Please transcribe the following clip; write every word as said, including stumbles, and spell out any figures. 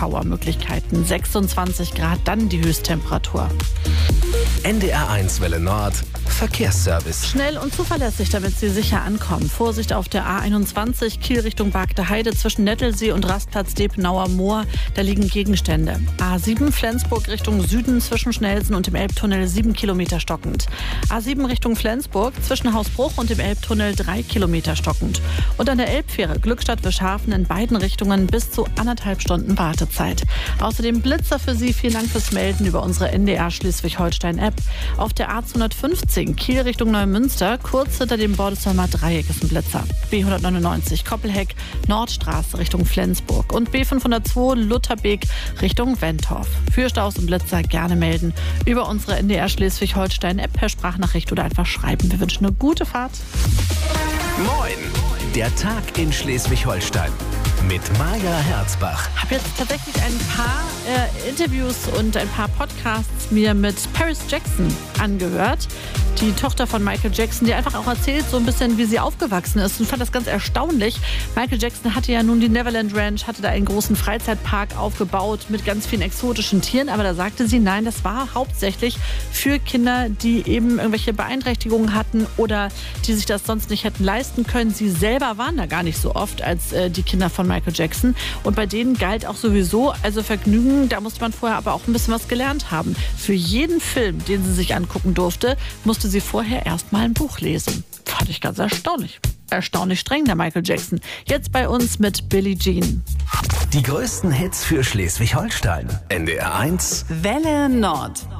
Schauermöglichkeiten. sechsundzwanzig Grad, dann die Höchsttemperatur. N D R eins Welle Nord Verkehrsservice. Schnell und zuverlässig, damit Sie sicher ankommen. Vorsicht auf der A einundzwanzig, Kiel Richtung Bagde Heide zwischen Nettelsee und Rastplatz Depenauer Moor. Da liegen Gegenstände. A sieben Flensburg Richtung Süden zwischen Schnelsen und dem Elbtunnel sieben Kilometer stockend. A sieben Richtung Flensburg zwischen Hausbruch und dem Elbtunnel drei Kilometer stockend. Und an der Elbfähre Glückstadt-Wischhafen in beiden Richtungen bis zu anderthalb Stunden Wartezeit. Außerdem Blitzer für Sie. Vielen Dank fürs Melden über unsere N D R Schleswig-Holstein-App. Auf der A zweihundertfünfzehn Kiel Richtung Neumünster, kurz hinter dem Bordeselmer Dreieck ist ein Blitzer. B hundertneunundneunzig Koppelheck, Nordstraße Richtung Flensburg und B fünfhundertzwei Lutherbeek Richtung Wentorf. Für Staus und Blitzer gerne melden über unsere N D R Schleswig-Holstein-App per Sprachnachricht oder einfach schreiben. Wir wünschen eine gute Fahrt. Moin, der Tag in Schleswig-Holstein mit Maja Herzbach. Ich habe jetzt tatsächlich ein paar äh, Interviews und ein paar Podcasts mir mit Paris Jackson angehört. Die Tochter von Michael Jackson, die einfach auch erzählt so ein bisschen, wie sie aufgewachsen ist. Und fand das ganz erstaunlich. Michael Jackson hatte ja nun die Neverland Ranch, hatte da einen großen Freizeitpark aufgebaut mit ganz vielen exotischen Tieren. Aber da sagte sie, nein, das war hauptsächlich für Kinder, die eben irgendwelche Beeinträchtigungen hatten oder die sich das sonst nicht hätten leisten können. Sie selber waren da gar nicht so oft als äh, die Kinder von Michael Jackson. Und bei denen galt auch sowieso, also Vergnügen, da musste man vorher aber auch ein bisschen was gelernt haben. Für jeden Film, den sie sich angucken durfte, musste sie vorher erst mal ein Buch lesen. Fand ich ganz erstaunlich. Erstaunlich streng, der Michael Jackson. Jetzt bei uns mit Billie Jean. Die größten Hits für Schleswig-Holstein. N D R eins Welle Nord.